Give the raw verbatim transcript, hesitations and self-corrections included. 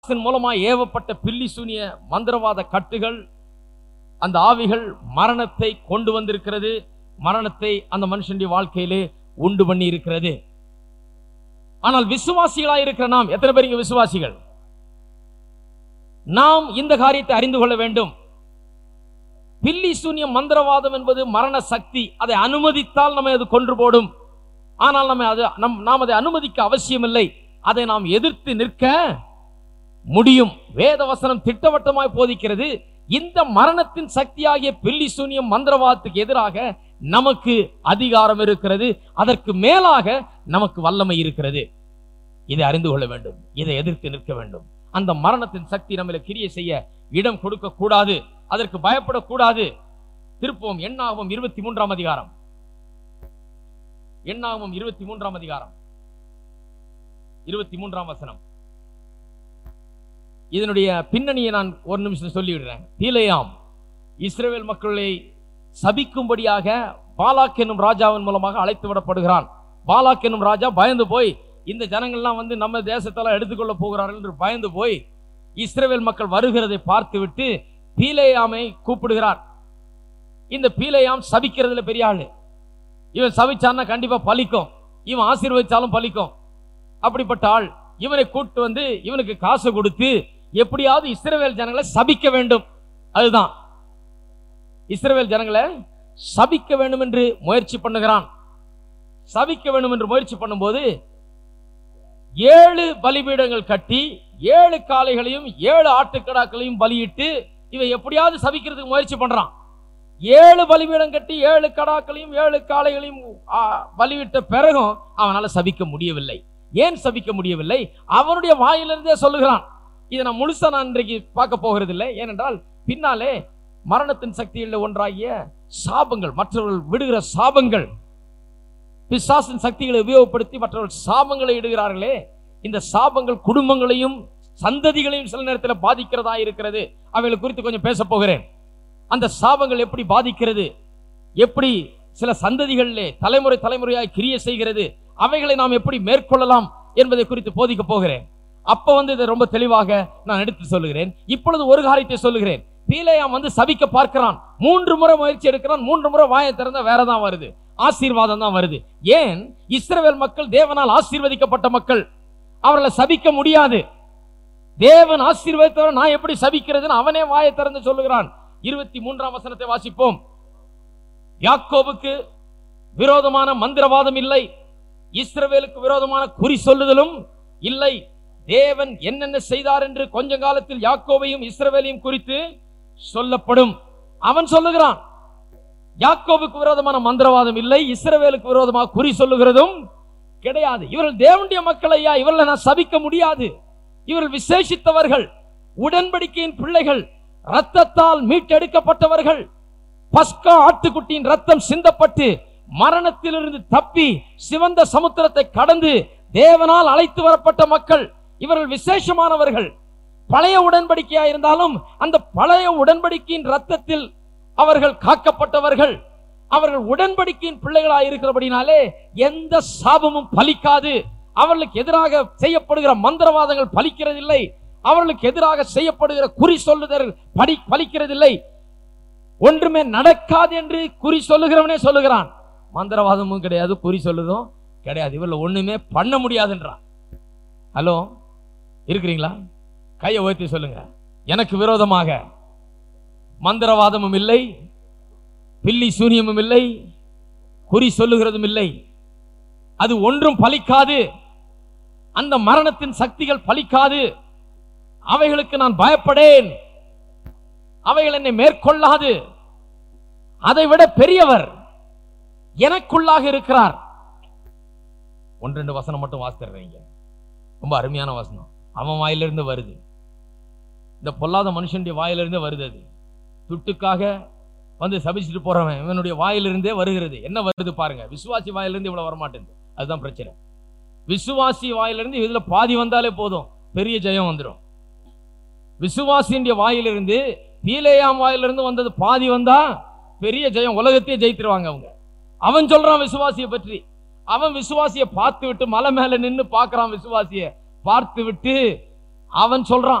மூலமா ஏவப்பட்ட பில்லி சூனிய மந்திரவாத கட்டுகள், அந்த ஆவிகள் மரணத்தை கொண்டு வந்திருக்கிறது. மரணத்தை அந்த மனுஷனுடைய வாழ்க்கையிலே உண்டு பண்ணி இருக்கிறது. ஆனால் விசுவாசிகளாக இருக்கிற நாம் எத்தனை பேர் இங்க விசுவாசிகள்? நாம் இந்த காரியத்தை அறிந்து கொள்ள வேண்டும். பில்லி சூனிய மந்திரவாதம் என்பது மரண சக்தி. அதை அனுமதித்தால் நம்மை அது கொன்று போடும். ஆனால் நம்ம அது நாம் அதை அனுமதிக்க அவசியம் இல்லை. அதை நாம் எதிர்த்து நிற்க முடியும். வேத வசனம் திட்டவட்டமாய் போதிக்கிறது. இந்த மரணத்தின் சக்தியாகிய பில்லி சூனியம் மந்திரவாதத்துக்கு எதிராக நமக்கு அதிகாரம் இருக்கிறது. அதற்கு மேலாக நமக்கு வல்லமை இருக்கிறது. இதை அறிந்து கொள்ள வேண்டும். இதை எதிர்த்து நிற்க வேண்டும். அந்த மரணத்தின் சக்தி நம்மளை கிரியை செய்ய இடம் கொடுக்க கூடாது. அதற்கு பயப்படக்கூடாது. திருப்போம் எண்ணாகமம் இருபத்தி மூன்றாம் அதிகாரம். எண்ணாகமம் இருபத்தி மூன்றாம் அதிகாரம் இருபத்தி மூன்றாம் வசனம். இதனுடைய பின்னணியை நான் ஒரு நிமிஷம் சொல்லிவிடுறேன். பீலேயாம் இஸ்ரவேல் மக்களை சபிக்கும்படியாக பாலாக் என்னும் ராஜாவின் மூலமாக அழைத்து விடப்படுகிறான். பாலாக் என்னும் ராஜா பயந்து போய் இந்த ஜனங்கள்லாம் வந்து நம்ம தேசத்தெல்லாம் எடுத்துக்கொள்ள போகிறார்கள் என்று பயந்து போய் இஸ்ரவேல் மக்கள் வருகிறதை பார்த்துவிட்டு பீலேயாமை கூப்பிடுகிறார். இந்த பீலேயாம் சபிக்கிறதுல பெரிய ஆளு. இவன் சபிச்சான்னா கண்டிப்பா பலிக்கும், இவன் ஆசீர்வதிச்சாலும் பலிக்கும். அப்படிப்பட்ட ஆள். இவனை கூட்டு வந்து இவனுக்கு காசு கொடுத்து எப்படியாவது இஸ்ரவேல் ஜனங்களை சபிக்க வேண்டும். அதுதான் இஸ்ரவேல் ஜனங்களை சபிக்க வேண்டும் என்று முயற்சி பண்ணுகிறான். சபிக்க வேண்டும் என்று முயற்சி பண்ணும்போது ஏழு பலிபீடங்கள் கட்டி ஏழு காளைகளையும் ஏழு ஆட்டுக்கடாக்களையும் பலியிட்டு இவன் எப்படியாவது சபிக்கிறதுக்கு முயற்சி பண்றான். ஏழு பலிபீடம் கட்டி ஏழு கடாக்களையும் ஏழு காளைகளையும் பலியிட்ட பிறகும் அவனால சபிக்க முடியவில்லை. ஏன் சபிக்க முடியவில்லை? அவனுடைய வாயிலிருந்தே சொல்லுகிறான். இதை நான் முழுசா நான் இன்றைக்கு பார்க்க போகிறது இல்லை. ஏனென்றால் பின்னாலே மரணத்தின் சக்தியில் ஒன்றாகிய சாபங்கள், மற்றவர்கள் விடுகிற சாபங்கள், பிசாசின் சக்திகளை உபயோகப்படுத்தி மற்றவர்கள் சாபங்களை இடுகிறார்களே, இந்த சாபங்கள் குடும்பங்களையும் சந்ததிகளையும் சில நேரத்தில் பாதிக்கிறதா இருக்கிறது. அவைகளை குறித்து கொஞ்சம் பேச போகிறேன். அந்த சாபங்கள் எப்படி பாதிக்கிறது, எப்படி சில சந்ததிகளிலே தலைமுறை தலைமுறையாய் கிரியை செய்கிறது, அவைகளை நாம் எப்படி மேற்கொள்ளலாம் என்பதை குறித்து போதிக்க போகிறேன். அப்ப வந்து இதை ரொம்ப தெளிவாக நான் எடுத்து சொல்லுகிறேன். இப்பொழுது ஒரு காரியத்தை சொல்லுகிறேன். பீலேயாம் வந்து சபிக்க பார்க்கிறான். மூன்று முறை முயற்சி எடுக்கிறான். மூன்று முறை வாயை திறந்த வேறதான் வருது, ஆசீர்வாதம் தான் வருது. ஏன்? இஸ்ரவேல் மக்கள் தேவனால் ஆசீர்வதிக்கப்பட்ட மக்கள். அவர்களை சபிக்க முடியாது. தேவன் ஆசீர்வதித்தவரை நான் எப்படி சபிக்கிறதுன்னு அவனே வாயை திறந்து சொல்லுகிறான். இருபத்தி மூன்றாம் வசனத்தை வாசிப்போம். யாக்கோபுக்கு விரோதமான மந்திரவாதம் இல்லை, இஸ்ரவேலுக்கு விரோதமான குறி சொல்லுதலும் இல்லை. தேவன் என்னென்ன செய்தார் என்று கொஞ்ச காலத்தில் யாக்கோபையும் இஸ்ரவேலையும் குறித்து சொல்லப்படும். அவன் சொல்லுகிறான், யாக்கோபுக்கு விரோதமான மந்திரவாதம் இல்லை, இஸ்ரவேலுக்கு விரோதமாக குறி சொல்லுகிறதும் கிடையாது. இவர்கள் தேவனுடைய மக்கள் ஐயா, இவர்களை நான் சபிக்க முடியாது. இவர்கள் விசேஷித்தவர்கள், உடன்படிக்கையின் பிள்ளைகள், ரத்தத்தால் மீட்டெடுக்கப்பட்டவர்கள். பஸ்கா ஆட்டுக்குட்டியின் ரத்தம் சிந்தப்பட்டு மரணத்திலிருந்து தப்பி சிவந்த சமுத்திரத்தை கடந்து தேவனால் அழைத்து வரப்பட்ட மக்கள். இவர்கள் விசேஷமானவர்கள். பழைய உடன்படிக்கையா இருந்தாலும் அந்த பழைய உடன்படிக்கையின் ரத்தத்தில் அவர்கள் காக்கப்பட்டவர்கள். அவர்கள் உடன்படிக்கையின் பிள்ளைகளாக இருக்கிறபடினாலே எந்த சாபமும் பலிக்காது. அவர்களுக்கு எதிராக செய்யப்படுகிற மந்திரவாதங்கள் பலிக்கிறதில்லை. அவர்களுக்கு எதிராக செய்யப்படுகிற குறி சொல்லுதல் படி பலிக்கிறதில்லை. ஒன்றுமே நடக்காது என்று குறி சொல்லுகிறவனே சொல்லுகிறான். மந்திரவாதமும் கிடையாது, குறி சொல்லுதும் கிடையாது, இவர்கள் ஒண்ணுமே பண்ண முடியாதுன்றான். ஹலோ, இருக்கிறீங்களா? கையை உயர்த்தி சொல்லுங்க. எனக்கு விரோதமாக மந்திரவாதமும் இல்லை, பில்லி சூனியமும் இல்லை, குறி சொல்லுகிறதும் இல்லை. அது ஒன்றும் பலிக்காது. அந்த மரணத்தின் சக்திகள் பலிக்காது. அவைகளுக்கு நான் பயப்படேன். அவைகள் என்னை மேற்கொள்ளாது. அதை விட பெரியவர் எனக்குள்ளாக இருக்கிறார். ஒன்று ரெண்டு வசனம் மட்டும் வாசிக்கிறீங்க. ரொம்ப அருமையான வசனம். அவன் வாயிலிருந்து வருது. இந்த பொல்லாத மனுஷனுடைய வாயிலிருந்தே வருது. அது துட்டுக்காக வந்து சபிச்சுட்டு போறவன் இவனுடைய வாயிலிருந்தே வருகிறது. என்ன வருது பாருங்க. விசுவாசி வாயிலிருந்து இவ்வளவு வரமாட்டேங்குது. அதுதான் பிரச்சனை. விசுவாசி வாயிலிருந்து இதுல பாதி வந்தாலே போதும், பெரிய ஜெயம் வந்துடும். விசுவாசியின் வாயிலிருந்து, பீலேயாம் வாயிலிருந்து வந்தது பாதி வந்தா பெரிய ஜெயம், உலகத்தையே ஜெயித்துருவாங்க அவங்க. அவன் சொல்றான் விசுவாசியை பற்றி. அவன் விசுவாசியை பார்த்து விட்டு மலை மேல நின்று பார்க்கிறான். விசுவாசியை பார்த்து விட்டு அவன் சொல்றான்,